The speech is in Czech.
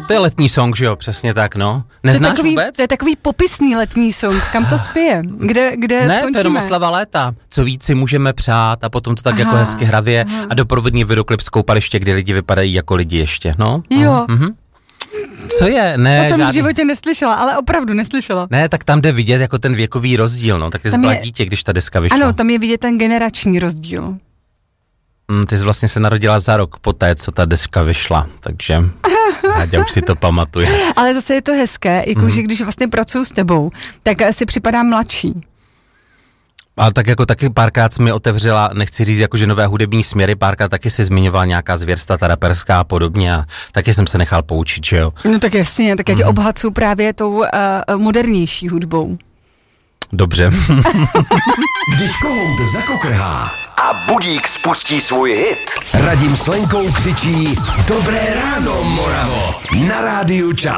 to je letní song, že jo, přesně tak, no. Neznáš vůbec? To je takový popisný letní song, kam to spěje? Kde ne, skončíme? To je jenom oslava léta. Co víc si můžeme přát a potom to tak jako hezky hravě a doprovodní videoklip z koupaliště, kde lidi vypadají jako lidi ještě, no. Jo. Co je? Ne, to jsem v životě neslyšela, ale opravdu neslyšela. Ne, tak tam jde vidět jako ten věkový rozdíl, no. Tak ty jsi byla dítě, když ta deska vyšla. Ano, tam je vidět ten generační rozdíl. Ty jsi vlastně se narodila za rok poté, co ta deska vyšla, takže já už si to pamatuju. Ale zase je to hezké, jakože když vlastně pracuji s tebou, tak si připadám mladší. Ale tak jako taky párkrát jsi mi otevřela, nechci říct jakože nové hudební směry, párkrát taky si zmiňoval nějaká zvěrsta, ta raperská a podobně a taky jsem se nechal poučit, že jo? No tak jasně, tak já tě obhacuju právě tou modernější hudbou. Dobře. Když kohout zakokrhá a budík spustí svůj hit, Radim s Lenkou křičí Dobré ráno, Moravo, na rádiu Čas.